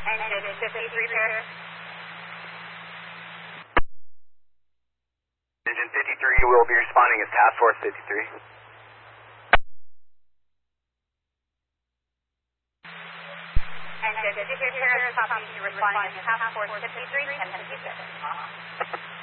Engine 53 repair. Engine 53 will be responding as Task Force 53. Engine 53 repair, copy, responding as Task Force 53 and 56.